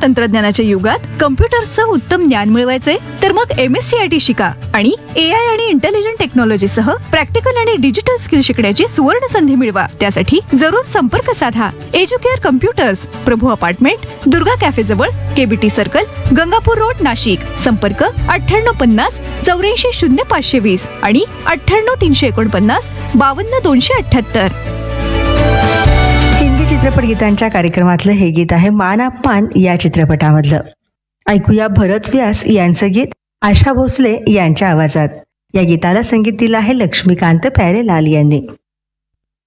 तंत्रज्ञानाच्या युगात कम्प्युटर्सचं उत्तम ज्ञान मिळवायचे तर मग MSCIT शिका आणि AI आणि इंटेलिजंट टेक्नॉलॉजी सह प्रॅक्टिकल आणि डिजिटल स्किल शिकण्याची सुवर्ण संधी मिळवा. त्यासाठी जरूर संपर्क साधा. एज्युकेअर कम्प्युटर्स, प्रभू अपार्टमेंट, दुर्गा कॅफे जवळ, KBT circle, Gangapur road, Nashik. संपर्क 9850 84 0520 आणि 98 349 52 278. हिंदी चित्रपट गीतांच्या कार्यक्रमातलं हे गीत आहे मान अपमान या चित्रपटामधलं. ऐकूया भरत व्यास यांचं गीत आशा भोसले यांच्या आवाजात. या गीताला संगीत दिलं आहे लक्ष्मीकांत प्यारेलाल यांनी.